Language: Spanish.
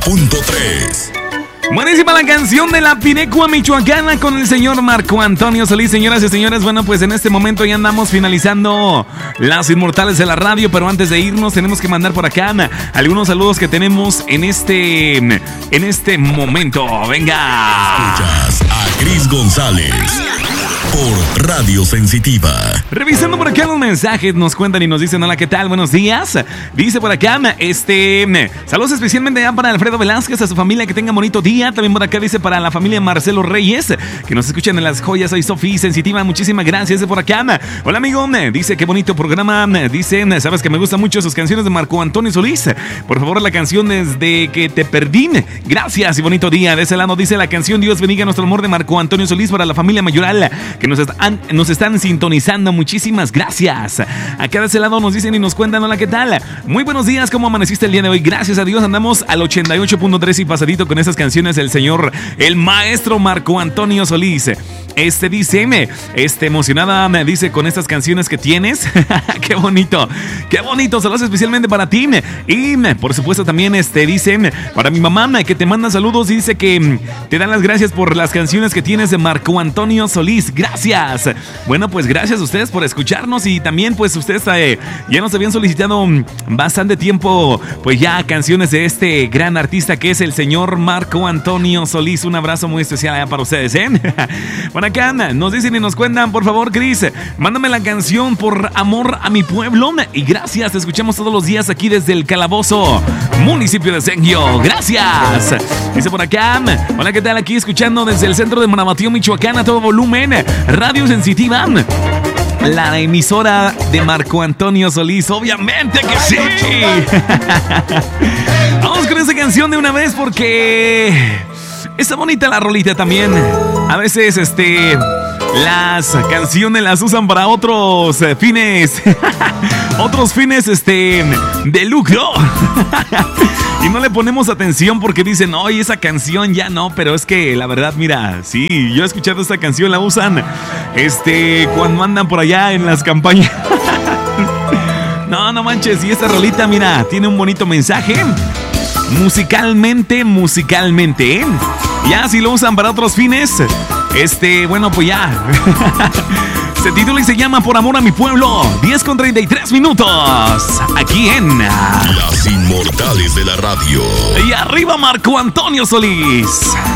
88.3. Buenísima la canción de la Pinecua Michoacana con el señor Marco Antonio Solís. Señoras y señores, bueno, pues en este momento ya andamos finalizando Las Inmortales de la Radio, pero antes de irnos tenemos que mandar por acá algunos saludos que tenemos en este momento. Venga. Escuchas a Cris González por Radio Sensitiva. Revisando por acá los mensajes, nos cuentan y nos dicen: hola, ¿qué tal? Buenos días. Dice por acá, saludos especialmente ya para Alfredo Velázquez, a su familia, que tenga bonito día. También por acá dice para la familia Marcelo Reyes, que nos escuchan en Las Joyas. Soy Sofía Sensitiva, muchísimas gracias. Dice por acá, hola amigo, dice qué bonito programa. Dice, sabes que me gustan mucho sus canciones de Marco Antonio Solís. Por favor, la canción Desde que te perdí. Gracias y bonito día. De ese lado dice la canción Dios bendiga nuestro amor de Marco Antonio Solís para la familia Mayoral, que nos están sintonizando. Muchísimas gracias. Acá de ese lado nos dicen y nos cuentan: hola, ¿qué tal? Muy buenos días, ¿cómo amaneciste el día de hoy? Gracias a Dios, andamos al 88.3 y pasadito con esas canciones del señor, el maestro Marco Antonio Solís. Dice, emocionada, me dice, con estas canciones que tienes. Qué bonito, saludos especialmente para ti. Y por supuesto también dice para mi mamá, que te manda saludos y dice que te dan las gracias por las canciones que tienes de Marco Antonio Solís. Gracias. Bueno, pues gracias a ustedes por escucharnos, y también pues ustedes ya nos habían solicitado bastante tiempo pues ya canciones de este gran artista que es el señor Marco Antonio Solís. Un abrazo muy especial allá para ustedes, Bueno, acá nos dicen y nos cuentan: por favor, Cris, mándame la canción Por Amor a mi Pueblo. Y gracias, te escuchamos todos los días aquí desde el Calabozo, municipio de Senguio. Gracias. Dice por acá: hola, ¿qué tal? Aquí escuchando desde el centro de Manabatío, Michoacán, a todo volumen, Radio Sensitiva, la emisora de Marco Antonio Solís. Obviamente que sí. Vamos con esta canción de una vez porque está bonita la rolita también. A veces las canciones las usan para otros fines. Otros fines de lucro. Y no le ponemos atención porque dicen: oye, esa canción ya no. Pero es que la verdad, mira, sí, yo he escuchado esta canción, la usan cuando andan por allá en las campañas. No manches, y esta rolita, mira, tiene un bonito mensaje. Musicalmente, Ya si lo usan para otros fines, bueno, pues ya. Se titula y se llama Por Amor a mi Pueblo. 10:33 minutos. Aquí en Las Inmortales de la Radio. Y arriba Marco Antonio Solís.